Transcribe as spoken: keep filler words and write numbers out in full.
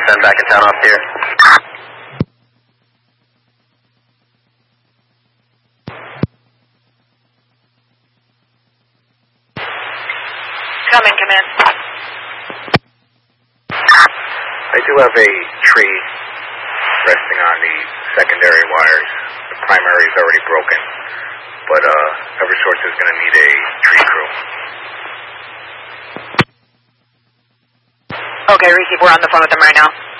ten back in town off here. Come in, come in. I do have a tree resting on the secondary wires. The primary is already broken, but uh, Eversource is going to need a tree crew. Okay, Ricky, we're on the phone with them right now.